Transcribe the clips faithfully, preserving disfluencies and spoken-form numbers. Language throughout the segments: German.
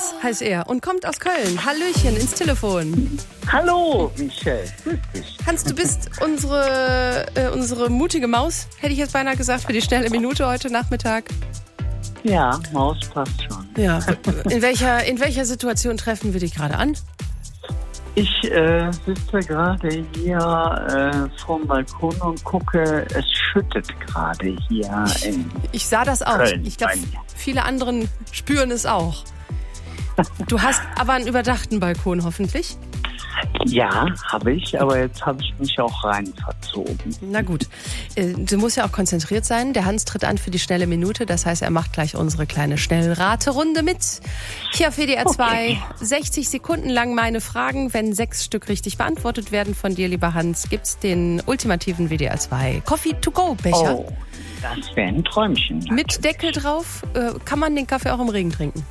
Hans heißt er und kommt aus Köln. Hallöchen ins Telefon. Hallo, Michelle. Grüß dich. Hans, du bist unsere, äh, unsere mutige Maus, hätte ich jetzt beinahe gesagt, für die schnelle Minute heute Nachmittag. Ja, Maus passt schon. Ja. In welcher, in welcher Situation treffen wir dich gerade an? Ich äh, sitze gerade hier äh, vorm Balkon und gucke, es schüttet gerade hier Ich, in ich sah das auch. Köln. Ich glaube, viele anderen spüren es auch. Du hast aber einen überdachten Balkon hoffentlich. Ja, habe ich, aber jetzt habe ich mich auch rein verzogen. Na gut, äh, du musst ja auch konzentriert sein. Der Hans tritt an für die schnelle Minute. Das heißt, er macht gleich unsere kleine Schnellraterunde mit. Hier auf W D R zwei, okay. sechzig Sekunden lang meine Fragen. Wenn sechs Stück richtig beantwortet werden von dir, lieber Hans, gibt's den ultimativen W D R zwei Coffee-to-go-Becher. Oh, das wäre ein Träumchen. Natürlich. Mit Deckel drauf. Äh, kann man den Kaffee auch im Regen trinken?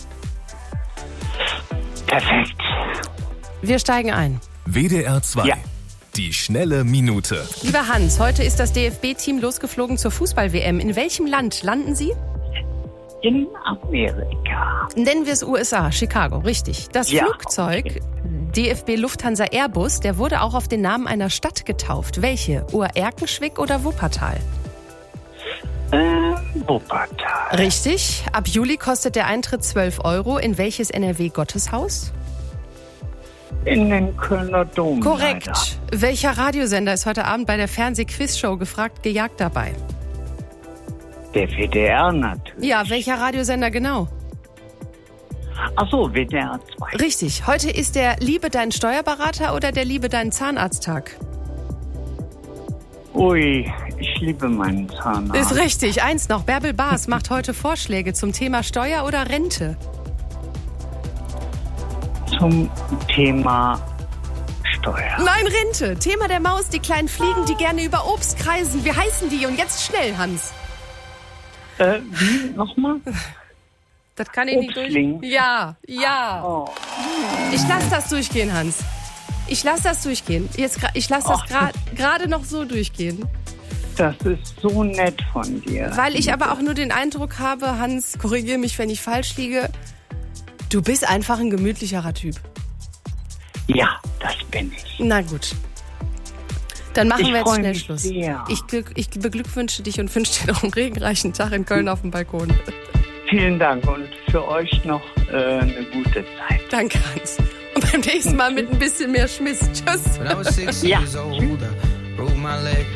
Perfekt. Wir steigen ein. W D R zwei. Ja. Die schnelle Minute. Lieber Hans, heute ist das D F B-Team losgeflogen zur Fußball-W M. In welchem Land landen Sie? In Amerika. Nennen wir es U S A, Chicago, richtig. Das ja, Flugzeug, okay. D F B Lufthansa Airbus, der wurde auch auf den Namen einer Stadt getauft. Welche? Oerkenschwick oder Wuppertal? Äh, Wuppertal. Richtig. Ab Juli kostet der Eintritt zwölf Euro. In welches N R W-Gotteshaus? In den Kölner Dom. Korrekt. Leider. Welcher Radiosender ist heute Abend bei der Fernseh-Quiz-Show gefragt, gejagt dabei? Der W D R natürlich. Ja, welcher Radiosender genau? Ach so, W D R zwei. Richtig. Heute ist der Liebe dein Steuerberater oder der Liebe dein Zahnarzttag? Ui, ich liebe meinen Zahnarzt. Ist richtig. Eins noch. Bärbel Baas macht heute Vorschläge zum Thema Steuer oder Rente. Zum Thema Steuer. Nein, Rente. Thema der Maus, die kleinen Fliegen, die gerne über Obst kreisen. Wie heißen die? Und jetzt schnell, Hans. Äh, wie? Nochmal? Das kann ich nicht durch. Ja, ja. Oh. Ich lasse das durchgehen, Hans. Ich lasse das durchgehen. Jetzt, ich lasse das gerade gra- noch so durchgehen. Das ist so nett von dir. Weil ich aber auch nur den Eindruck habe, Hans, korrigiere mich, wenn ich falsch liege, du bist einfach ein gemütlicherer Typ. Ja, das bin ich. Na gut. Dann machen ich wir jetzt schnell Schluss. Sehr. Ich, ich beglückwünsche dich und wünsche dir noch einen regenreichen Tag in Köln auf dem Balkon. Vielen Dank und für euch noch äh, eine gute Zeit. Danke, Hans. Und beim nächsten Mal mit ein bisschen mehr Schmiss. Tschüss. Ja.